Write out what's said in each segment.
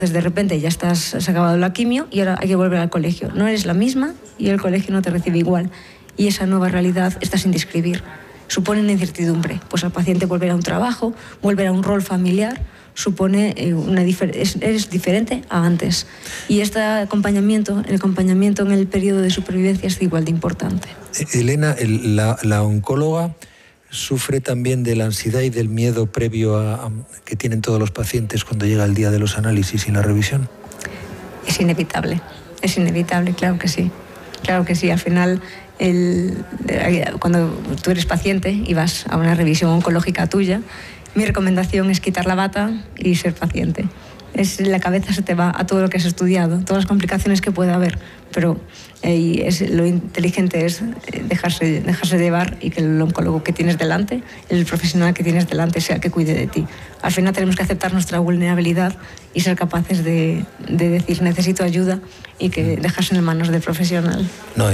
De repente ya se ha acabado la quimio y ahora hay que volver al colegio. No eres la misma y el colegio no te recibe igual. Y esa nueva realidad está sin describir. Supone una incertidumbre. Pues al paciente volver a un trabajo, volver a un rol familiar, supone eres diferente a antes. Y el acompañamiento en el periodo de supervivencia es igual de importante. Elena, la oncóloga sufre también de la ansiedad y del miedo previo que tienen todos los pacientes cuando llega el día de los análisis y la revisión. Es inevitable, claro que sí. Claro que sí, al final, cuando tú eres paciente y vas a una revisión oncológica tuya, mi recomendación es quitar la bata y ser paciente. La cabeza se te va a todo lo que has estudiado, todas las complicaciones que pueda haber, pero lo inteligente es dejarse llevar y que el oncólogo que tienes delante, el profesional que tienes delante, sea el que cuide de ti. Al final tenemos que aceptar nuestra vulnerabilidad y ser capaces de decir necesito ayuda y que dejarse en manos del profesional. Noé.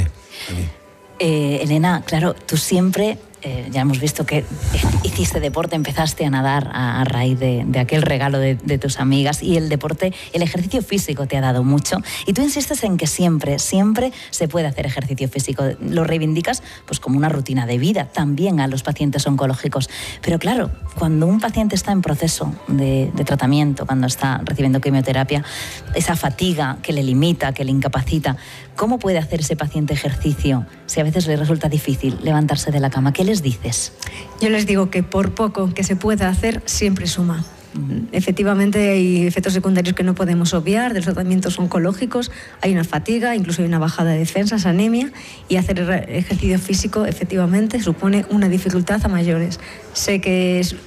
Elena, claro, tú siempre, ya hemos visto que hiciste deporte, empezaste a nadar a raíz de aquel regalo de tus amigas, y el deporte, el ejercicio físico te ha dado mucho, y tú insistes en que siempre se puede hacer ejercicio físico, lo reivindicas pues como una rutina de vida también a los pacientes oncológicos. Pero claro, cuando un paciente está en proceso de tratamiento, cuando está recibiendo quimioterapia, esa fatiga que le limita, que le incapacita, ¿cómo puede hacer ese paciente ejercicio si a veces le resulta difícil levantarse de la cama? ¿Qué les dices? Yo les digo que por poco que se pueda hacer, siempre suma. Efectivamente hay efectos secundarios que no podemos obviar de los tratamientos oncológicos, hay una fatiga, incluso hay una bajada de defensas, anemia, y hacer ejercicio físico efectivamente supone una dificultad a mayores. Sé que es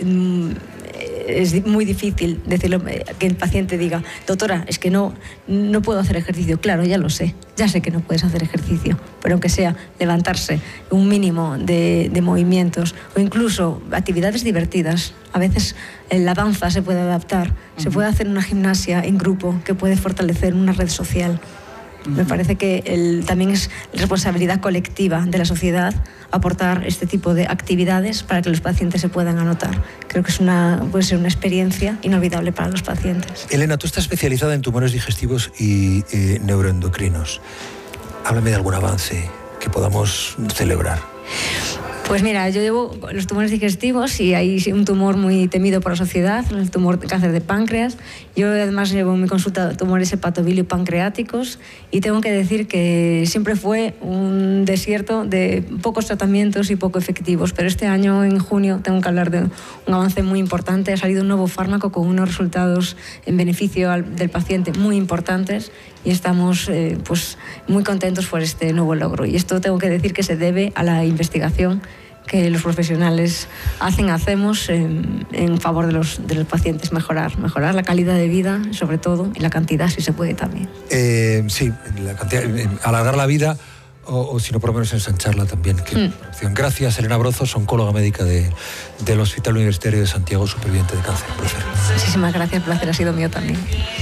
muy difícil decirlo, que el paciente diga, doctora, es que no puedo hacer ejercicio. Claro, ya lo sé, ya sé que no puedes hacer ejercicio, pero aunque sea levantarse, un mínimo de movimientos o incluso actividades divertidas. A veces la danza se puede adaptar, se puede hacer una gimnasia en grupo que puede fortalecer una red social. Me parece que también es responsabilidad colectiva de la sociedad aportar este tipo de actividades para que los pacientes se puedan anotar. Creo que puede ser una experiencia inolvidable para los pacientes. Elena, tú estás especializada en tumores digestivos y neuroendocrinos. Háblame de algún avance que podamos celebrar. Pues mira, yo llevo los tumores digestivos y hay un tumor muy temido por la sociedad, el cáncer de páncreas. Yo además llevo en mi consulta tumores hepatobilio-pancreáticos y tengo que decir que siempre fue un desierto de pocos tratamientos y poco efectivos. Pero este año, en junio, tengo que hablar de un avance muy importante. Ha salido un nuevo fármaco con unos resultados en beneficio del paciente muy importantes y estamos pues muy contentos por este nuevo logro. Y esto tengo que decir que se debe a la investigación que los profesionales hacemos en favor de los pacientes, mejorar la calidad de vida, sobre todo, y la cantidad, si se puede también. Sí, la cantidad, alargar la vida o si no, por lo menos ensancharla también. Gracias, Elena Brozos, oncóloga médica del Hospital Universitario de Santiago, superviviente de cáncer. Placer. Muchísimas gracias, el placer ha sido mío también.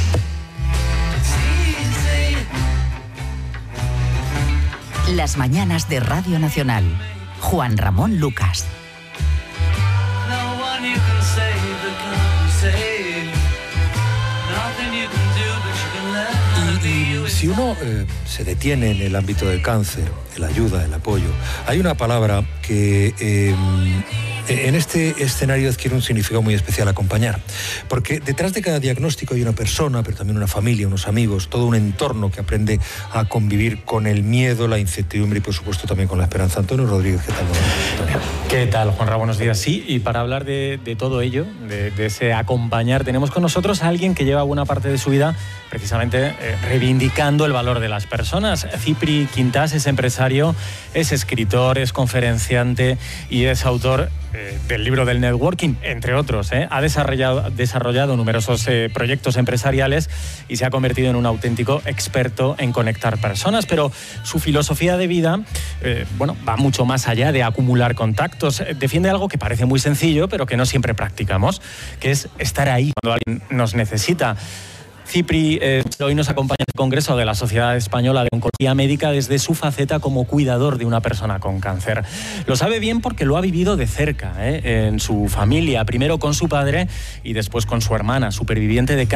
Las mañanas de Radio Nacional. Juan Ramón Lucas. Y si uno se detiene en el ámbito del cáncer, de la ayuda, el apoyo, hay una palabra que en este escenario adquiere un significado muy especial: acompañar. Porque detrás de cada diagnóstico hay una persona, pero también una familia, unos amigos, todo un entorno que aprende a convivir con el miedo, la incertidumbre y, por supuesto, también con la esperanza. Antonio Rodríguez, ¿qué tal? Antonio. ¿Qué tal, Juanra? Buenos días. Sí, y para hablar de todo ello, de ese acompañar, tenemos con nosotros a alguien que lleva buena parte de su vida precisamente reivindicando el valor de las personas. Cipri Quintás es empresario, es escritor, es conferenciante y es autor del libro del networking, entre otros. Ha desarrollado numerosos proyectos empresariales y se ha convertido en un auténtico experto en conectar personas, pero su filosofía de vida va mucho más allá de acumular contactos. Defiende algo que parece muy sencillo, pero que no siempre practicamos, que es estar ahí cuando alguien nos necesita. Cipri hoy nos acompaña en el Congreso de la Sociedad Española de Oncología Médica desde su faceta como cuidador de una persona con cáncer. Lo sabe bien porque lo ha vivido de cerca, en su familia, primero con su padre y después con su hermana, superviviente de cáncer.